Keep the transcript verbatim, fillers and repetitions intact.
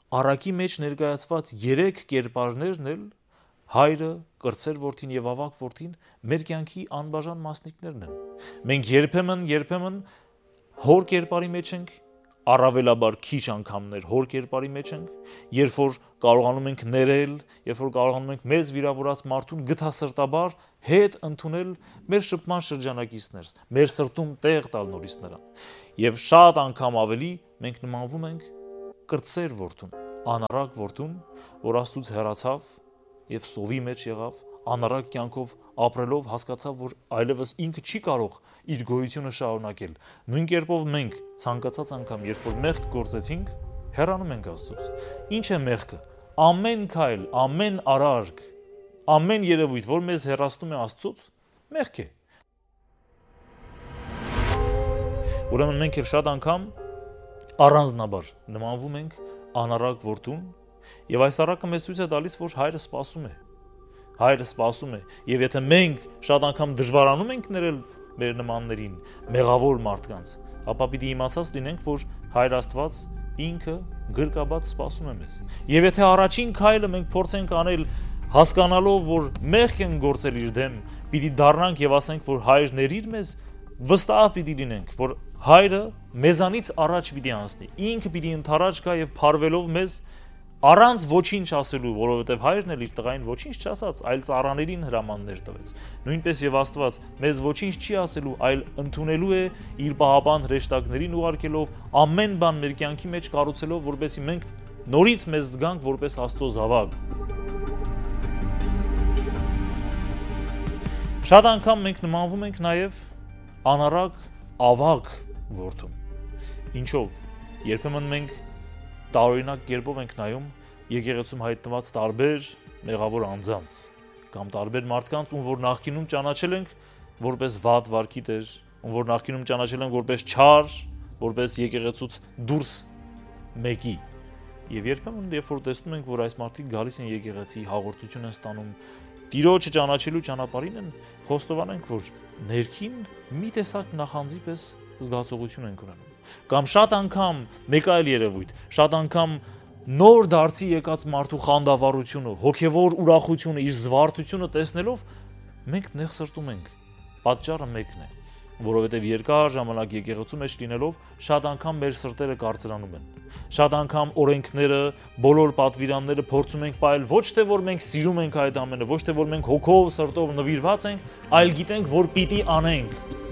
Առակի մեջ ներկայացված երեք կերպարներն էլ հայրը, կրտսեր որդին եւ ավակ որդին մեր կյանքի անբաժան մասնիկներն են։ Մենք երբեմն, երբեմն հոր կերպարի մեջ ենք, առավելաբար քիչ անգամներ հոր կերպարի մեջ ենք, երբ որ կարողանում ենք ներել, երբ որ կարողանում ենք մեզ վիրավորած մարդուն գթասրտաբար հետ ընդունել մեր շփման շրջանակիցներս, մեր սրտում տեղ տալ նորից նրան։ Եվ շատ անգամ ավելի մենք նմանվում ենք կրտսեր որդուն, անառակ որդուն, որ Աստծուց հեռացավ եւ սովի մեջ եղավ, անառակ կյանքով ապրելով հասկացավ, որ այլևս ինքը չի կարող իր գոյությունը շարունակել։ Նույն կերպով մենք ցանկացած անգամ, երբ որ մեղք գործեցինք, հեռանում ենք Աստծուց։ Ինչ է մեղքը։ Ամեն քայլ, ամեն արարք, ամեն երևույթ, որ մեզ հեռացնում է Աստծուց, մեղք է։ Ուրեմն մենք էլ շատ անգամ առանձնաբար նմանվում ենք անառակ որդուն, եւ այս առակը մեզ ցույց է տալիս, որ հայրը սպասում է։ Հայրը սպասում է, եւ եթե մենք շատ անգամ դժվարանում ենք ներել մեր նմաններին, մեղավոր մարդկանց, ապա պիտի իմացած լինենք, որ Հայր Աստված ինքը գրկաբաց սպասում է մեզ։ Եվ եթե առաջին քայլը մենք փորձենք անել հասկանալով, որ մեղք են գործել իր դեմ, պիտի դառնանք եւ ասենք, որ Հայր ներիր մեզ, վստահ պիտի լինենք, որ Հայրը մեզանից առաջ պիտի անցնի։ Ինքը պիտի ընթառաջ գա եւ փառվելով մեզ առանց ոչինչ ասելու, որովհետև հայրն էլ իր տղային ոչինչ չասաց, այլ ծառաներին հրամաններ տվեց։ Նույնպես եւ Աստված մեզ ոչինչ չի ասելու, այլ ընդունելու է իր պահապան հրեշտակներին ուղարկելով, ամեն բան մեր կյանքի մեջ կառուցելով, որպեսզի մենք նորից մեզ զգանք որպես Աստծո զավակ։ Շատ անգամ մենք նմանվում ենք նաեւ անառակ ավակ որդուն։ Ինչով։ Երբեմն մենք տարօրինակ կերպով ենք նայում եկեղեցում հայտնված տարբեր մեղավոր անձանց կամ տարբեր մարդկանց, ում որ նախկինում ճանաչել ենք որպես վատ վարքի տեր, ում որ նախկինում ճանաչել ենք որպես չար, որպես եկեղեցուց դուրս մեկի։ Եվ երբեմն երբ որ տեսնում ենք, որ այս մարդիկ գալիս են եկեղեցի, հաղորդություն են ստանում, Տիրոջը ճանաչելու ճանապարհին են, խոստովանենք, որ ներքին մի տեսակ նախանձի պես զգացողություն ենք ունենում։ Կամ շատ անգամ մեկ այլ երևույթ, շատ անգամ նոր դարձի եկած մարդու խանդավառությունը, հոգևոր ուրախությունը, իր զվարթությունը տեսնելով մենք նեղ սրտում ենք։ Պատճառը մեկն է, որովհետև երկար ժամանակ եկեղեցու մեջ լինելով շատ անգամ մեր սրտերը կարծրանում են։ Շատ անգամ օրենքները, բոլոր պատվիրանները փորձում ենք պահել ոչ թե որ մենք սիրում ենք այդ ամենը, ոչ թե որ մենք հոգով, սրտով նվիրված ենք, այլ գիտենք, որ պիտի անենք։